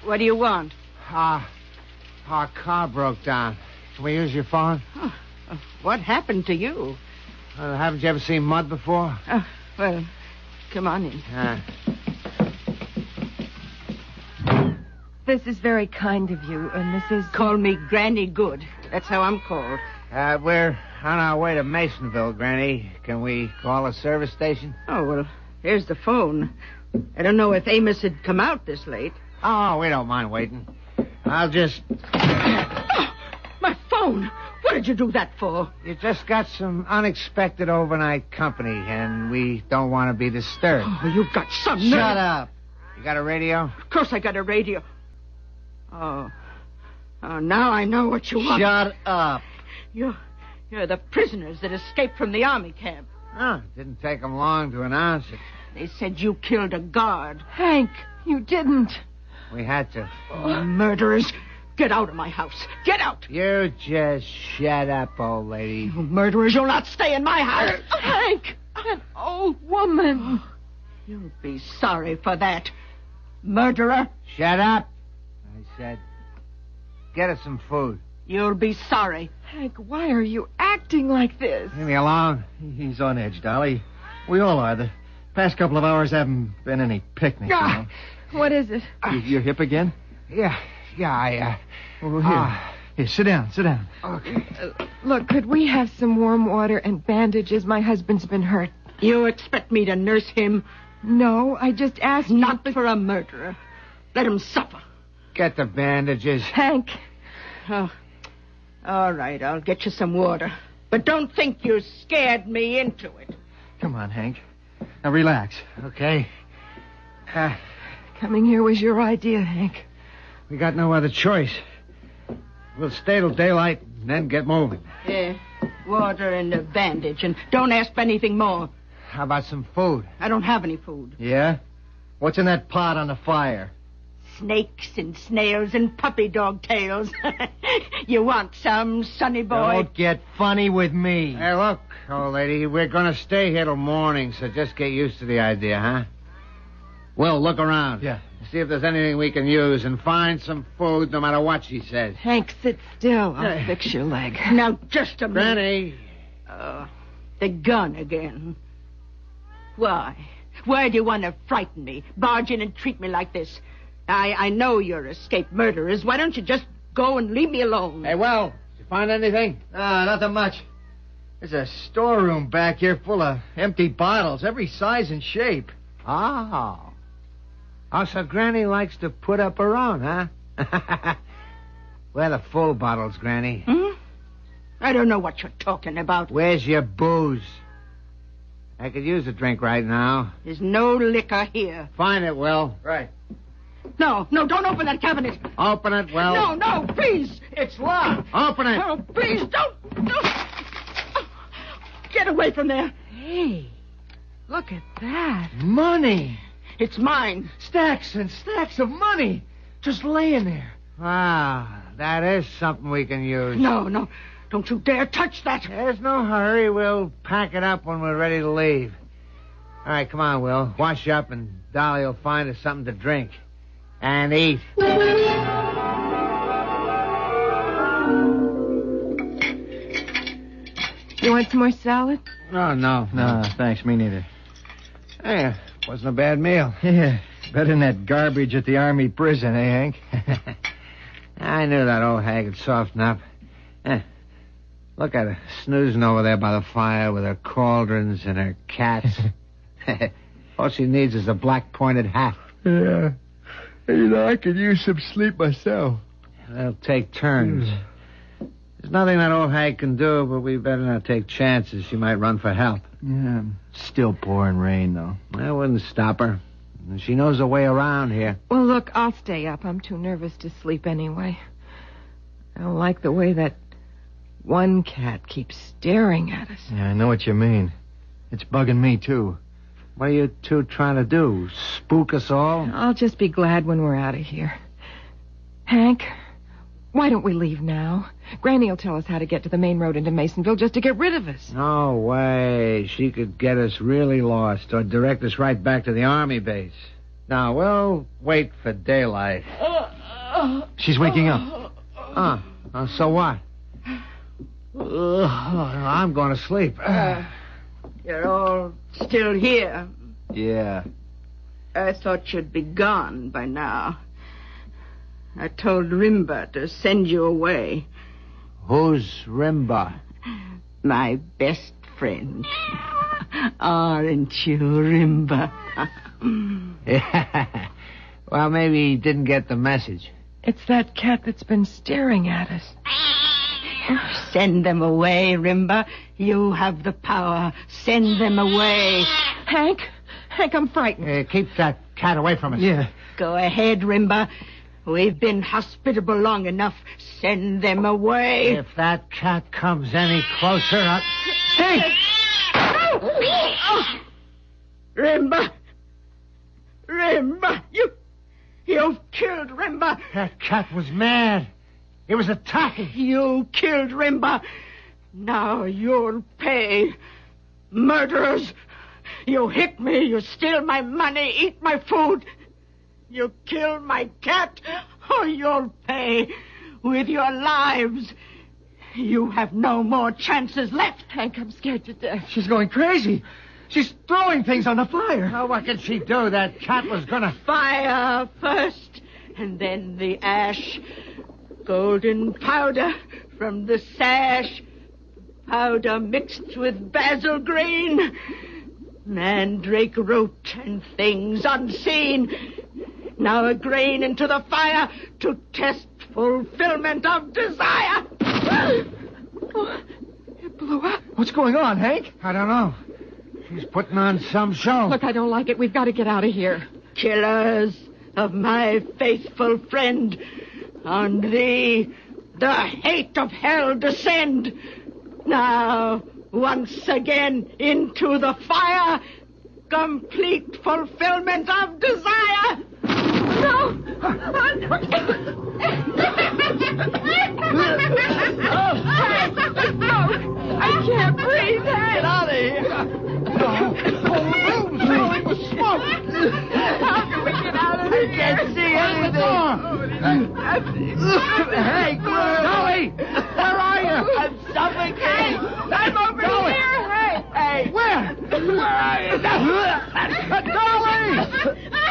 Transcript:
What do you want? Our car broke down. Can we use your phone? Oh, what happened to you? Haven't you ever seen mud before? Well, come on in. This is very kind of you, Mrs. Call me Granny Good. That's how I'm called. We're on our way to Masonville, Granny. Can we call a service station? Oh, well, here's the phone. I don't know if Amos had come out this late. Oh, we don't mind waiting. I'll just... My phone! What did you do that for? You just got some unexpected overnight company, and we don't want to be disturbed. Oh, you got some nerve. Shut up. You got a radio? Of course I got a radio. Oh, now I know what you want. Shut up. You're the prisoners that escaped from the army camp. Oh, it didn't take them long to announce it. They said you killed a guard. Hank, you didn't. We had to. Oh, murderers. Get out of my house. Get out. You just shut up, old lady. You murderers, you'll not stay in my house. Hank, an old woman. You'll be sorry for that. Murderer. Shut up, I said. Get us some food. You'll be sorry. Hank, why are you acting like this? Leave me alone. He's on edge, Dolly. We all are. The past couple of hours haven't been any picnic. What is it? You're hip again? Yeah, Well, here, sit down. Okay. Look, could we have some warm water and bandages? My husband's been hurt. You expect me to nurse him? No, I just asked Not for a murderer. Let him suffer. Get the bandages. Hank. Oh, all right, I'll get you some water. But don't think you scared me into it. Come on, Hank. Now, relax. Okay. Coming here was your idea, Hank. We got no other choice. We'll stay till daylight and then get moving. Yeah, water and a bandage, and don't ask for anything more. How about some food? I don't have any food. Yeah? What's in that pot on the fire? Snakes and snails and puppy dog tails. You want some, sonny boy? Don't get funny with me. Hey, look, old lady, we're going to stay here till morning, so just get used to the idea, huh? Well, look around. Yeah. See if there's anything we can use, and find some food no matter what she says. Hank, sit still. I'll fix your leg. Now, just a minute. Granny. The gun again. Why? Why do you want to frighten me? Barge in and treat me like this? I know you're escaped murderers. Why don't you just go and leave me alone? Hey, well, did you find anything? Nothing much. There's a storeroom back here full of empty bottles, every size and shape. Oh, so Granny likes to put up her own, huh? Where are the full bottles, Granny? I don't know what you're talking about. Where's your booze? I could use a drink right now. There's no liquor here. Find it, Will. Right. No, don't open that cabinet. Open it, Will. No, please. It's locked. Open it. Oh, please, don't. Get away from there. Hey, look at that. Money. It's mine. Stacks and stacks of money. Just laying there. Wow, that is something we can use. No. Don't you dare touch that. There's no hurry. We'll pack it up when we're ready to leave. All right, come on, Will. Wash up, and Dolly will find us something to drink. And eat. You want some more salad? Oh, no. No, thanks. Me neither. Hey, wasn't a bad meal. Yeah, better than that garbage at the army prison, eh, Hank? I knew that old hag would soften up. Look at her, snoozing over there by the fire with her cauldrons and her cats. All she needs is a black-pointed hat. Yeah. You know, I could use some sleep myself. They'll take turns. There's nothing that old hag can do, but we better not take chances. She might run for help. Yeah, still pouring rain, though. I wouldn't stop her. She knows her way around here. Well, look, I'll stay up. I'm too nervous to sleep anyway. I don't like the way that one cat keeps staring at us. Yeah, I know what you mean. It's bugging me, too. What are you two trying to do? Spook us all? I'll just be glad when we're out of here. Hank, why don't we leave now? Granny will tell us how to get to the main road into Masonville just to get rid of us. No way. She could get us really lost or direct us right back to the army base. Now, we'll wait for daylight. She's waking up. So what? I'm going to sleep. You're all still here. Yeah. I thought you'd be gone by now. I told Rimba to send you away. Who's Rimba? My best friend. Aren't you, Rimba? Yeah. Well, maybe he didn't get the message. It's that cat that's been staring at us. Send them away, Rimba. You have the power. Send them away. Hank, I'm frightened. Keep that cat away from us. Yeah. Go ahead, Rimba. We've been hospitable long enough. Send them away. If that cat comes any closer, Hey! Rimba! Rimba! You've killed Rimba! that cat was mad. It was attacking. You killed Rimba! Now you'll pay. Murderers! You hit me, you steal my money, eat my food. You kill my cat, or you'll pay with your lives. You have no more chances left. Hank, I'm scared to death. She's going crazy. She's throwing things on the fire. Now, what can she do? That cat was gonna... Fire first, and then the ash. Golden powder from the sash. Powder mixed with basil green. Mandrake root and things unseen. Now a grain into the fire to test fulfillment of desire. Oh, it blew up. What's going on, Hank? I don't know. She's putting on some show. Look, I don't like it. We've got to get out of here. Killers of my faithful friend, on thee the hate of hell descend. Now, once again into the fire, complete fulfillment of desire. No! I can't breathe. Get out of here. Room's filling with smoke. How can we get out of here? I can't see anything. Hank, look.